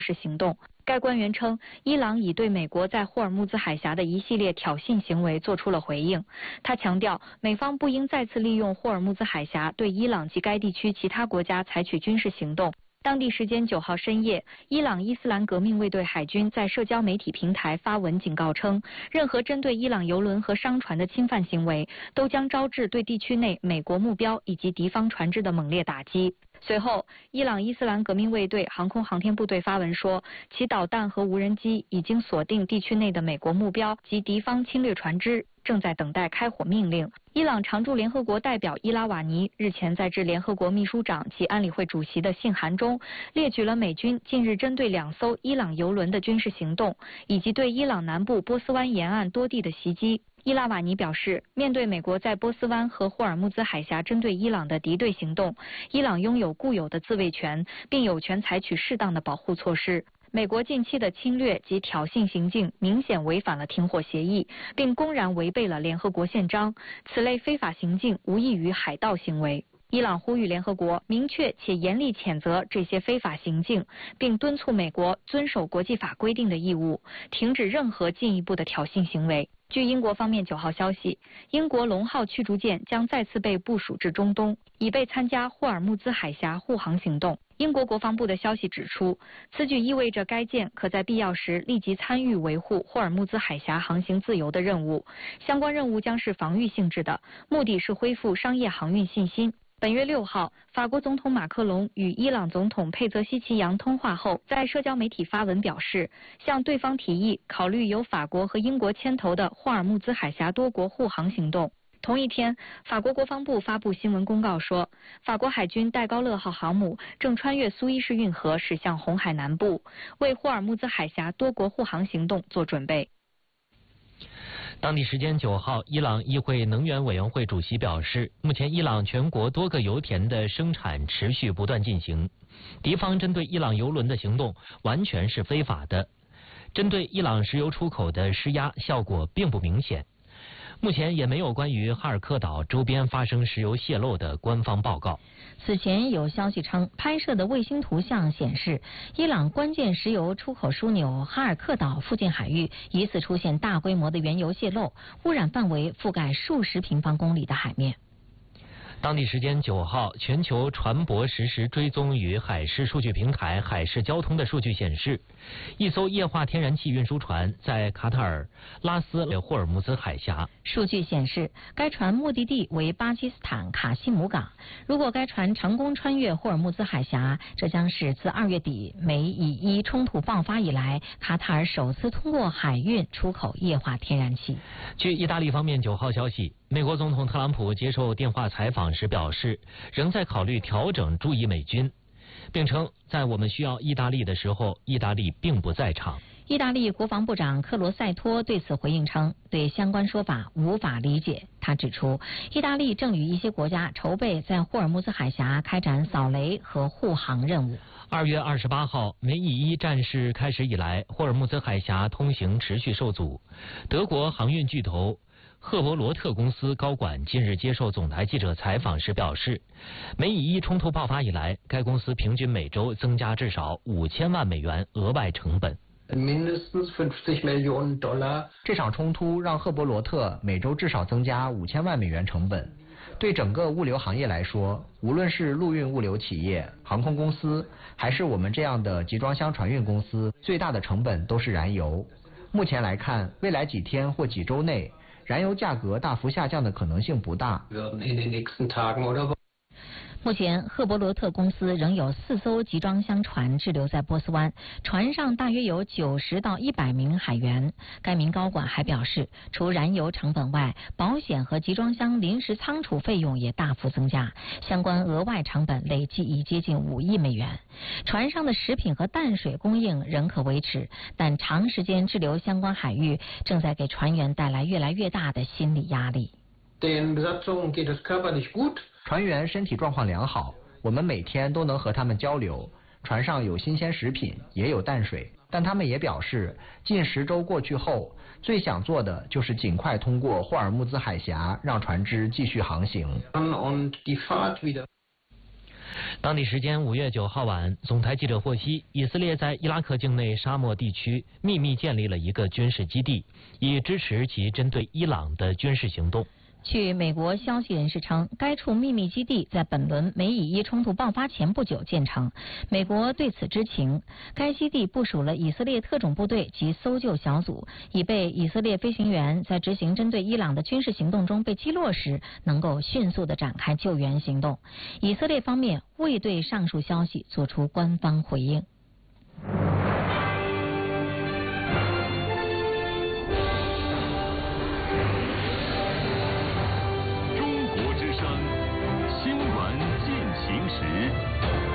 是行动。该官员称，伊朗已对美国在霍尔木兹海峡的一系列挑衅行为做出了回应。他强调，美方不应再次利用霍尔木兹海峡对伊朗及该地区其他国家采取军事行动。当地时间9号深夜，伊朗伊斯兰革命卫队海军在社交媒体平台发文警告称，任何针对伊朗油轮和商船的侵犯行为，都将招致对地区内美国目标以及敌方船只的猛烈打击。随后，伊朗伊斯兰革命卫队航空航天部队发文说，其导弹和无人机已经锁定地区内的美国目标及敌方侵略船只，正在等待开火命令。伊朗常驻联合国代表伊拉瓦尼日前在致联合国秘书长及安理会主席的信函中，列举了美军近日针对2艘伊朗油轮的军事行动，以及对伊朗南部波斯湾沿岸多地的袭击。伊拉瓦尼表示，面对美国在波斯湾和霍尔木兹海峡针对伊朗的敌对行动，伊朗拥有固有的自卫权，并有权采取适当的保护措施。美国近期的侵略及挑衅行径明显违反了停火协议，并公然违背了联合国宪章，此类非法行径无异于海盗行为。伊朗呼吁联合国明确且严厉谴责这些非法行径，并敦促美国遵守国际法规定的义务，停止任何进一步的挑衅行为。据英国方面9号消息，英国龙号驱逐舰将再次被部署至中东，以备参加霍尔木兹海峡护航行动。英国国防部的消息指出，此举意味着该舰可在必要时立即参与维护霍尔木兹海峡航行自由的任务。相关任务将是防御性质的，目的是恢复商业航运信心。本月6号，法国总统马克龙与伊朗总统佩泽希奇扬通话后，在社交媒体发文表示，向对方提议考虑由法国和英国牵头的霍尔木兹海峡多国护航行动。同一天，法国国防部发布新闻公告说，法国海军戴高乐号航母正穿越苏伊士运河驶向红海南部，为霍尔木兹海峡多国护航行动做准备。 当地时间9号，伊朗议会能源委员会主席表示，目前伊朗全国多个油田的生产持续不断进行，敌方针对伊朗油轮的行动完全是非法的，针对伊朗石油出口的施压效果并不明显。目前也没有关于哈尔克岛周边发生石油泄漏的官方报告。 此前有消息称，拍摄的卫星图像显示，伊朗关键石油出口枢纽哈尔克岛附近海域疑似出现大规模的原油泄漏，污染范围覆盖数十平方公里的海面。 当地时间9号，全球船舶实时追踪与海事数据平台海事交通的数据显示，一艘液化天然气运输船在卡塔尔拉斯霍尔木兹海峡。 数据显示，该船目的地为巴基斯坦卡西姆港。如果该船成功穿越霍尔木兹海峡，这将是自2月底美以伊冲突爆发以来，卡塔尔首次通过海运出口液化天然气。 据意大利方面9号消息，美国总统特朗普接受电话采访时表示，仍在考虑调整驻意美军，并称在我们需要意大利的时候，意大利并不在场。 意大利国防部长克罗塞托对此回应称，对相关说法无法理解。他指出，意大利正与一些国家筹备在霍尔木兹海峡开展扫雷和护航任务。 2月28号，美以伊战事开始以来，霍尔木兹海峡通行持续受阻。德国航运巨头赫伯罗特公司高管近日接受总台记者采访时表示，美以伊冲突爆发以来，该公司平均每周增加至少5000万美元额外成本。 这场冲突让赫伯罗特每周至少增加5000万美元成本。对整个物流行业来说，无论是陆运物流企业、航空公司，还是我们这样的集装箱船运公司，最大的成本都是燃油。目前来看，未来几天或几周内，燃油价格大幅下降的可能性不大。 目前，赫伯罗特公司仍有4艘集装箱船滞留在波斯湾，船上大约有90到100名海员。该名高管还表示，除燃油成本外，保险和集装箱临时仓储费用也大幅增加，相关额外成本累计已接近5亿美元。船上的食品和淡水供应仍可维持，但长时间滞留相关海域正在给船员带来越来越大的心理压力。 船员身体状况良好，我们每天都能和他们交流。船上有新鲜食品，也有淡水，但他们也表示，近10周过去后，最想做的就是尽快通过霍尔木兹海峡，让船只继续航行。 当地时间5月9号晚，总台记者获悉，以色列在伊拉克境内沙漠地区秘密建立了一个军事基地，以支持其针对伊朗的军事行动。 据美国消息人士称，该处秘密基地在本轮美以伊冲突爆发前不久建成。美国对此知情，该基地部署了以色列特种部队及搜救小组，以备以色列飞行员在执行针对伊朗的军事行动中被击落时，能够迅速地展开救援行动。以色列方面未对上述消息作出官方回应。